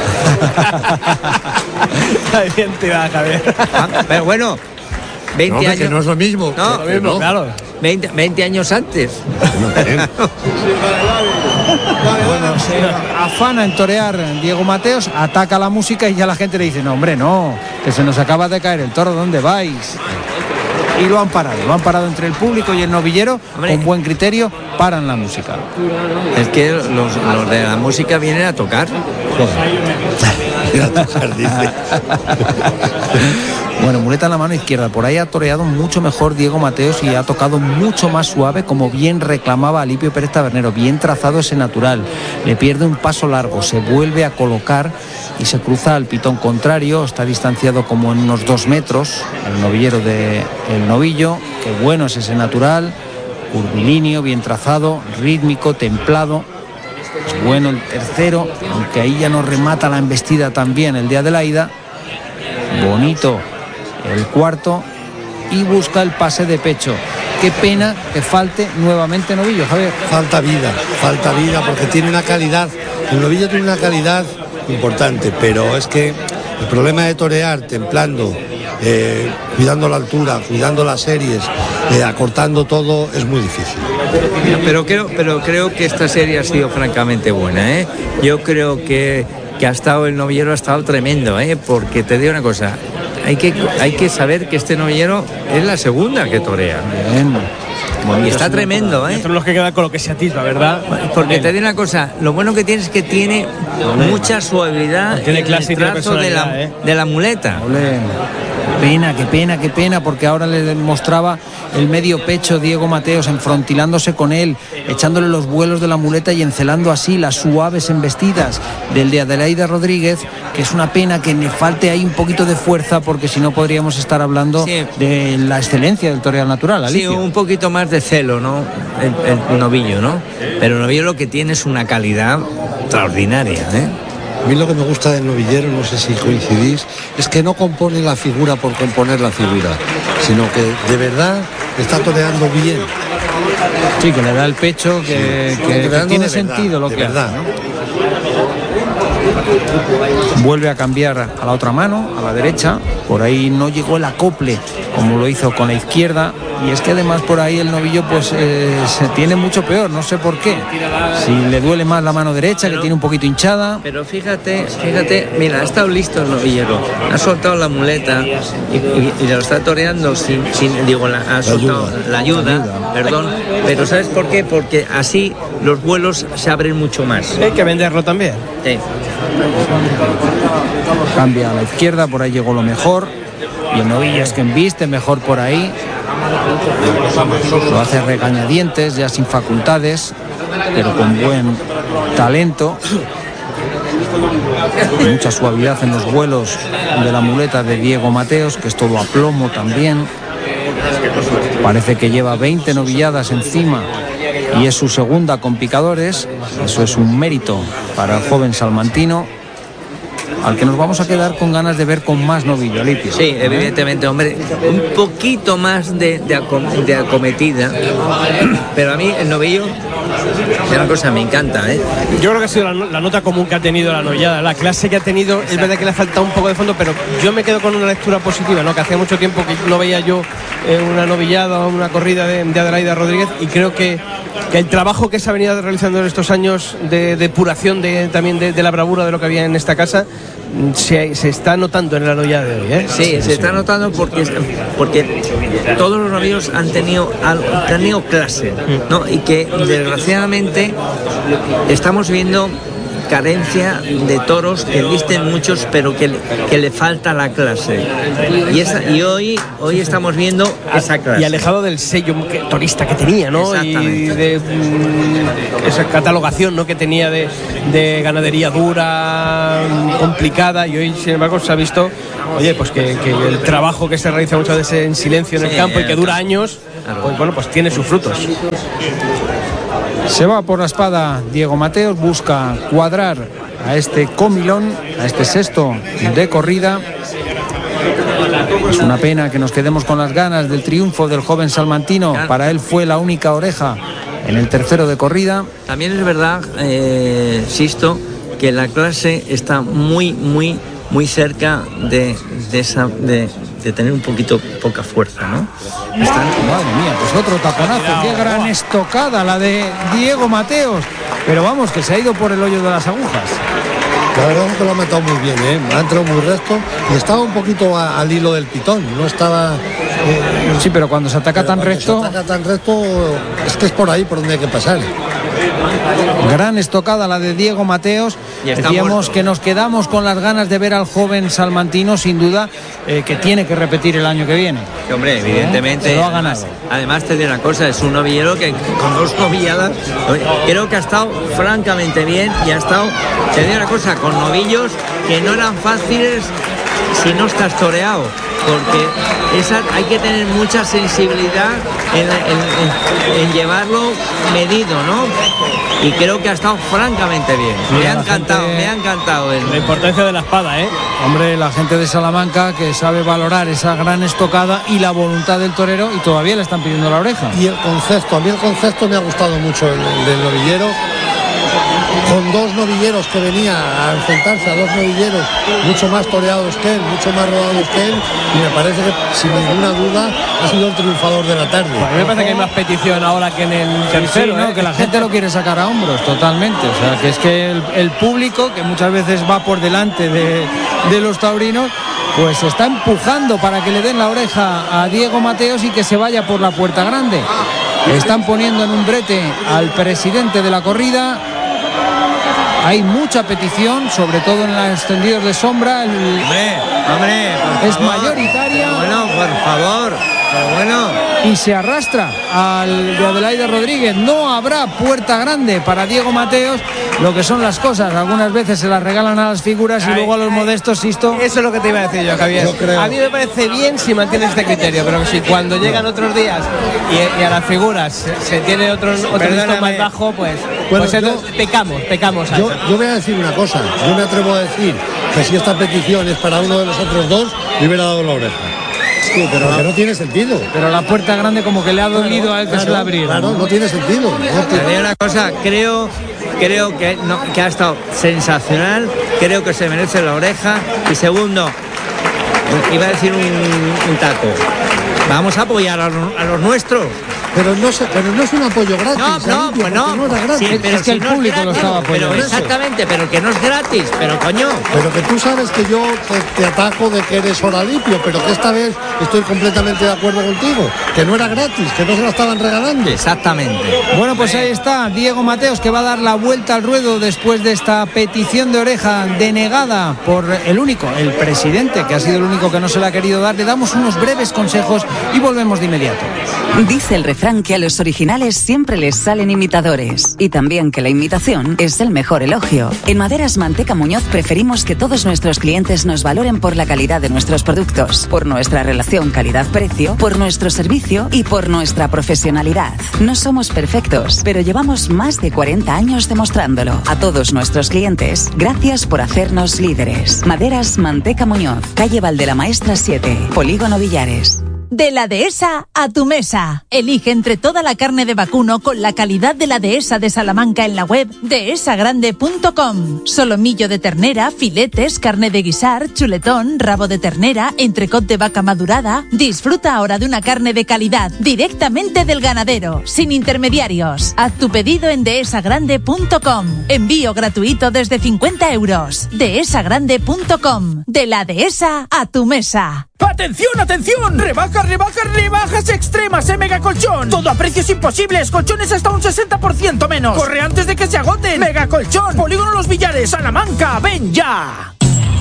Bien tirada, Javier. Ah, pero bueno, veinte no, años. Que no es lo mismo. No, que, no. Claro. veinte, veinte años antes. Bueno, se afana en torear Diego Mateos, ataca la música y ya la gente le dice, no, hombre, no, que se nos acaba de caer el toro, ¿dónde vais? Y lo han parado, lo han parado entre el público y el novillero. Hombre, con buen criterio paran la música. Es que los, los de la música vienen a tocar. A tocar, dice. Bueno, muleta en la mano izquierda, por ahí ha toreado mucho mejor Diego Mateos y ha tocado mucho más suave, como bien reclamaba Alipio Pérez Tabernero, bien trazado ese natural, le pierde un paso largo, se vuelve a colocar y se cruza al pitón contrario, está distanciado como en unos dos metros, el novillero del novillo, qué bueno es ese natural, curvilíneo, bien trazado, rítmico, templado. Es bueno el tercero, aunque ahí ya no remata la embestida también el día de la ida, bonito el cuarto y busca el pase de pecho. Qué pena que falte nuevamente novillo, Javier. Falta vida, falta vida porque tiene una calidad, el novillo tiene una calidad importante, pero es que el problema de torear templando, eh, cuidando la altura, cuidando las series, eh, acortando todo, es muy difícil. Pero creo, pero creo que esta serie ha sido francamente buena, ¿eh? Yo creo que, que ha estado el novillero ha estado tremendo, ¿eh? Porque te digo una cosa, hay que, hay que saber que este novillero es la segunda que torea. Bien. Bueno, y está tremendo, ¿eh? Son los que quedan con lo que se atisba, ¿verdad? Porque te digo una cosa, lo bueno que tiene es que tiene mucha suavidad no, tiene en el trazo de, de, la, ¿eh? de la muleta. Olé. Pena, qué pena, qué pena, porque ahora le mostraba el medio pecho Diego Mateos enfrontilándose con él, echándole los vuelos de la muleta y encelando así las suaves embestidas del de Adelaida Rodríguez, que es una pena que le falte ahí un poquito de fuerza, porque si no podríamos estar hablando sí. de la excelencia del toreal natural. Alicia. Sí, un poquito más de celo, ¿no? El, el novillo, ¿no? Pero el novillo lo que tiene es una calidad extraordinaria, ¿eh? A mí lo que me gusta del novillero, no sé si coincidís, es que no compone la figura por componer la figura, sino que de verdad está toreando bien. Sí, que le da el pecho, que, sí, que, que tiene sentido verdad, lo que verdad, hace, ¿no? Vuelve a cambiar a la otra mano, a la derecha. Por ahí no llegó el acople como lo hizo con la izquierda. Y es que además por ahí el novillo pues eh, se tiene mucho peor, no sé por qué. Si le duele más la mano derecha, pero, que tiene un poquito hinchada. Pero fíjate, fíjate, mira, ha estado listo el novillero. Ha soltado la muleta y, y, y lo está toreando sin, sin digo, la, ha soltado la ayuda, la ayuda, perdón. Pero ¿sabes por qué? Porque así los vuelos se abren mucho más. Hay que venderlo también. Sí. Cambia a la izquierda, por ahí llegó lo mejor. Y el novillo es que embiste mejor por ahí. Lo hace a regañadientes, ya sin facultades, pero con buen talento. Mucha suavidad en los vuelos de la muleta de Diego Mateos, que es todo a plomo también. Parece que lleva veinte novilladas encima y es su segunda con picadores. Eso es un mérito para el joven salmantino, al que nos vamos a quedar con ganas de ver con más novillo, Alipio. Sí, evidentemente, hombre, un poquito más de, de, acom de acometida, pero a mí el novillo es una cosa, me encanta, ¿eh? Yo creo que ha sido la, la nota común que ha tenido la novillada, la clase que ha tenido. Es verdad que le ha faltado un poco de fondo, pero yo me quedo con una lectura positiva, ¿no? Que hacía mucho tiempo que no veía yo eh, una novillada o una corrida de, de Adelaida Rodríguez, y creo que, que el trabajo que se ha venido realizando en estos años de depuración de, también de, de la bravura de lo que había en esta casa se, se está notando en la novillada de hoy, ¿eh? Sí, sí, se sí. está notando porque, porque todos los novillos han tenido, han tenido clase, ¿no? Y que desgraciadamente estamos viendo carencia de toros que visten muchos, pero que, que le falta la clase. Y, esa, y hoy, hoy estamos viendo esa clase. Y alejado del sello que, torista que tenía, ¿no? Y de mm, esa catalogación, ¿no? Que tenía de, de ganadería dura, complicada, y hoy, sin embargo, se ha visto, oye, pues que, que el trabajo que se realiza muchas veces en silencio en el sí, campo y que dura años, pues bueno, pues tiene sus frutos. Se va por la espada Diego Mateos, busca cuadrar a este comilón, a este sexto de corrida. Es una pena que nos quedemos con las ganas del triunfo del joven salmantino. Para él fue la única oreja en el tercero de corrida. También es verdad, eh, Sisto, que la clase está muy, muy, muy cerca de, de esa... De, de tener un poquito poca fuerza, ¿no? Están... Madre mía, pues otro taponazo, qué gran estocada la de Diego Mateos, pero vamos, que se ha ido por el hoyo de las agujas. La verdad es que lo ha matado muy bien, ¿eh? Ha entrado muy recto y estaba un poquito a, al hilo del pitón, no estaba... Eh, sí, pero cuando se ataca tan recto... Se ataca tan recto, es que es por ahí por donde hay que pasar. Gran estocada la de Diego Mateos. Decíamos muerto. Que nos quedamos con las ganas de ver al joven salmantino, sin duda, eh, que tiene que repetir el año que viene. Que, hombre, evidentemente. ¿Eh? Lo ha ganado. Además, además te diré una cosa, es un novillero que con dos novilladas creo que ha estado francamente bien, y ha estado, te diré una cosa, con novillos que no eran fáciles si no estás toreado, porque esa, hay que tener mucha sensibilidad en, en, en, en llevarlo medido, ¿no? Y creo que ha estado francamente bien. Sí, me ha encantado, gente, me ha encantado él. La importancia de la espada, ¿eh? Hombre, la gente de Salamanca que sabe valorar esa gran estocada y la voluntad del torero, y todavía le están pidiendo la oreja. Y el concepto, a mí el concepto me ha gustado mucho, el, el del novillero, con dos novilleros que venía a enfrentarse a dos novilleros mucho más toreados que él, mucho más rodados que él, y me parece que sin ninguna duda ha sido el triunfador de la tarde. Bueno, a mí me parece que hay más petición ahora que en el tercero, sí, ¿no? ¿eh? Que la gente lo quiere sacar a hombros totalmente, o sea, que es que el, el público, que muchas veces va por delante de, de los taurinos, pues está empujando para que le den la oreja a Diego Mateos y que se vaya por la puerta grande. Están poniendo en un brete al presidente de la corrida. Hay mucha petición, sobre todo en los extendidos de sombra. El... Hombre, hombre, por es favor. Mayoritaria. Bueno, por favor, pero bueno. Y se arrastra al de Adelaida Rodríguez. No habrá puerta grande para Diego Mateos. Lo que son las cosas, algunas veces se las regalan a las figuras ay, y luego a los ay, modestos, Sisto. Eso es lo que te iba a decir yo, Javier. Yo creo. A mí me parece bien si mantienes este criterio, pero si cuando llegan otros días y, y a las figuras se, se tiene otro, otro listo más bajo, pues, bueno, pues yo, pecamos, pecamos. Yo, yo voy a decir una cosa, yo me atrevo a decir que si esta petición es para uno de los otros dos, le hubiera dado la oreja. Sí, pero que no tiene sentido. Pero la puerta grande como que le ha dolido claro, a él que claro, se la abriera. Claro, no tiene sentido. No tiene... Te digo una cosa, creo, creo que, no, que ha estado sensacional, creo que se merece la oreja. Y segundo, iba a decir un, un taco, vamos a apoyar a los, a los nuestros. pero no, se, pero no es un apoyo gratis. No, no, Alipio, pues no. no era gratis. Sí, pero es que el no público gratis, lo estaba apoyando. pero Exactamente, pero que no es gratis, pero coño. Pero que tú sabes que yo te, te ataco de que eres Alipio, pero que esta vez estoy completamente de acuerdo contigo, que no era gratis, que no se la estaban regalando. Exactamente. Bueno, pues ahí está Diego Mateos, que va a dar la vuelta al ruedo después de esta petición de oreja denegada por el único, el presidente, que ha sido el único que no se la ha querido dar. Le damos unos breves consejos y volvemos de inmediato. Dice el refrán que a los originales siempre les salen imitadores, y también que la imitación es el mejor elogio. En Maderas Manteca Muñoz preferimos que todos nuestros clientes nos valoren por la calidad de nuestros productos, por nuestra relación calidad-precio, por nuestro servicio y por nuestra profesionalidad. No somos perfectos, pero llevamos más de cuarenta años demostrándolo. A todos nuestros clientes, gracias por hacernos líderes. Maderas Manteca Muñoz, calle Valdela-Maestra siete, Polígono Villares. De la Dehesa a tu mesa. Elige entre toda la carne de vacuno con la calidad de la Dehesa de Salamanca en la web dehesa grande punto com. Solomillo de ternera, filetes, carne de guisar, chuletón, rabo de ternera, entrecot de vaca madurada. Disfruta ahora de una carne de calidad directamente del ganadero, sin intermediarios. Haz tu pedido en dehesa grande punto com. Envío gratuito desde cincuenta euros. dehesa grande punto com. De la Dehesa a tu mesa. ¡Atención, atención! ¡Rebajas, rebajas, rebajas extremas en Megacolchón! Todo a precios imposibles, colchones hasta un sesenta por ciento menos. ¡Corre antes de que se agoten! Megacolchón, Polígono Los Villares, Salamanca, ¡ven ya!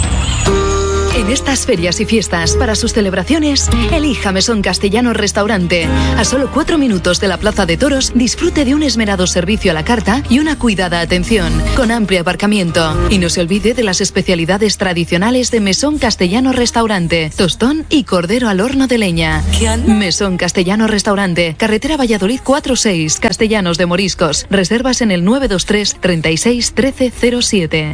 En estas ferias y fiestas, para sus celebraciones, elija Mesón Castellano Restaurante. A solo cuatro minutos de la Plaza de Toros, disfrute de un esmerado servicio a la carta y una cuidada atención, con amplio aparcamiento. Y no se olvide de las especialidades tradicionales de Mesón Castellano Restaurante, tostón y cordero al horno de leña. Mesón Castellano Restaurante, carretera Valladolid cuatro seis, Castellanos de Moriscos. Reservas en el nueve dos tres, treinta y seis, trece cero siete.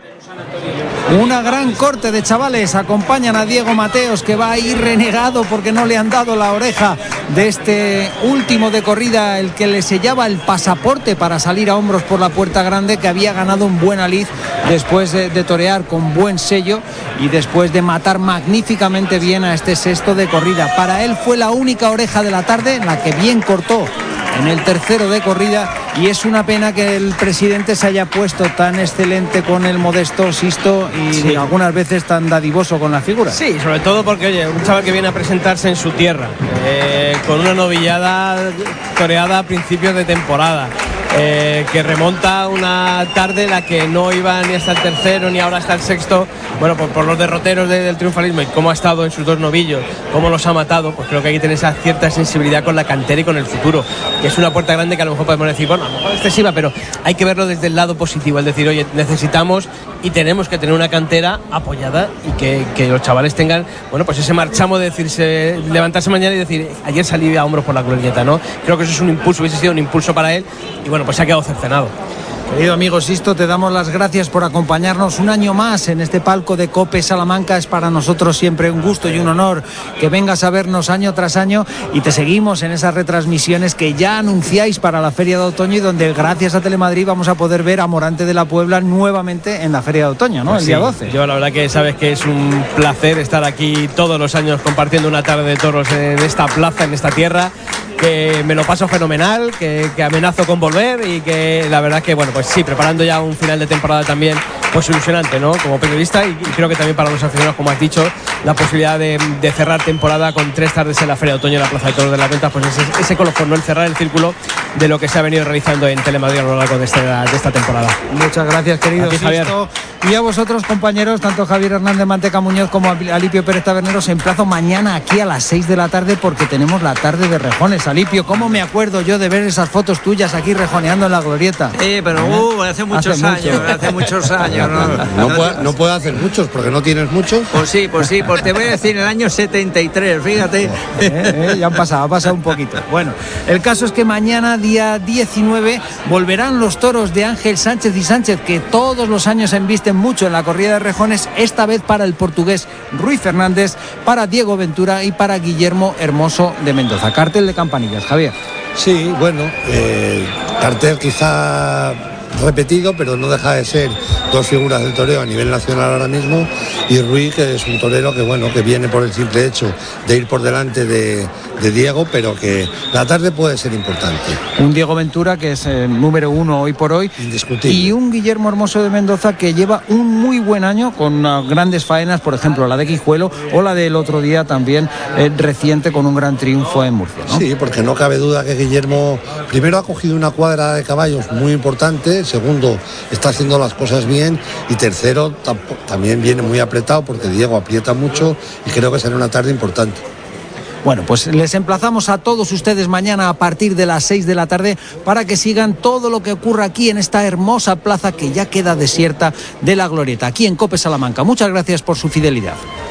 Una gran corte de chavales acompañan a Diego Mateos, que va a ir renegado porque no le han dado la oreja de este último de corrida, el que le sellaba el pasaporte para salir a hombros por la puerta grande, que había ganado un buen aliz después de, de torear con buen sello y después de matar magníficamente bien a este sexto de corrida. Para él fue la única oreja de la tarde, la que bien cortó en el tercero de corrida, y es una pena que el presidente se haya puesto tan excelente con el modesto Sisto y sí, algunas veces tan dadivoso con la figura. Sí, sobre todo porque, oye, un chaval que viene a presentarse en su tierra, eh, con una novillada toreada a principios de temporada, eh, que remonta una tarde en la que no iba ni hasta el tercero ni ahora hasta el sexto, bueno, por, por los derroteros de, del triunfalismo y cómo ha estado en sus dos novillos, cómo los ha matado, pues creo que hay que tener esa cierta sensibilidad con la cantera y con el futuro, que es una puerta grande que a lo mejor podemos decir, bueno, a lo mejor excesiva, pero hay que verlo desde el lado positivo, es decir, oye, necesitamos y tenemos que tener una cantera apoyada y que, que los chavales tengan, bueno, pues ese marchamo de decirse, levantarse mañana y decir, ayer salí a hombros por la glorieta, ¿no? Creo que eso es un impulso, hubiese sido un impulso para él y bueno, pues se ha quedado cercenado. Querido amigo Sisto, te damos las gracias por acompañarnos un año más en este palco de COPE Salamanca. Es para nosotros siempre un gusto y un honor que vengas a vernos año tras año, y te seguimos en esas retransmisiones que ya anunciáis para la Feria de Otoño y donde gracias a Telemadrid vamos a poder ver a Morante de la Puebla nuevamente en la Feria de Otoño, ¿no? Pues el sí, día doce. Yo la verdad que sabes que es un placer estar aquí todos los años compartiendo una tarde de toros en esta plaza, en esta tierra, que me lo paso fenomenal, que, que amenazo con volver y que la verdad que, bueno, pues sí, preparando ya un final de temporada también, pues ilusionante, ¿no? Como periodista y, y creo que también para los aficionados, como has dicho, la posibilidad de, de cerrar temporada con tres tardes en la Feria de Otoño en la Plaza de Toros de la Venta, pues ese, ese colofón, ¿no? El cerrar el círculo de lo que se ha venido realizando en Telemadrid a lo largo de, este, de esta temporada. Muchas gracias, querido Aquí, Sisto. Y a vosotros, compañeros, tanto Javier Hernández Manteca Muñoz como Alipio Pérez Taberneros, emplazo mañana aquí a las seis de la tarde porque tenemos la tarde de rejones. Alipio, ¿cómo me acuerdo yo de ver esas fotos tuyas aquí rejoneando en la glorieta? Sí, pero uh, hace muchos hace años, mucho. hace muchos años. No, no, no, puede, no puede hacer muchos porque no tienes muchos. Pues sí, pues sí, pues te voy a decir el año setenta y tres, fíjate. Eh, eh, ya han pasado, ha pasado un poquito. Bueno, el caso es que mañana, día diecinueve, volverán los toros de Ángel Sánchez y Sánchez, que todos los años se embisten mucho en la corrida de rejones, esta vez para el portugués Ruiz Fernández, para Diego Ventura y para Guillermo Hermoso de Mendoza. Cartel de campanillas, Javier. Sí, bueno, eh, cartel quizá repetido, pero no deja de ser dos figuras del toreo a nivel nacional ahora mismo, y Ruiz, que es un torero que bueno, que viene por el simple hecho de ir por delante de, de Diego, pero que la tarde puede ser importante. Un Diego Ventura que es el número uno hoy por hoy, indiscutible, y un Guillermo Hermoso de Mendoza que lleva un muy buen año con grandes faenas, por ejemplo la de Quijuelo o la del otro día también eh, reciente con un gran triunfo en Murcia, ¿no? Sí, porque no cabe duda que Guillermo primero ha cogido una cuadra de caballos muy importante, segundo está haciendo las cosas bien, y tercero también viene muy apretado porque Diego aprieta mucho y creo que será una tarde importante. Bueno, pues les emplazamos a todos ustedes mañana a partir de las seis de la tarde para que sigan todo lo que ocurra aquí en esta hermosa plaza que ya queda desierta de la Glorieta, aquí en COPE Salamanca. Muchas gracias por su fidelidad.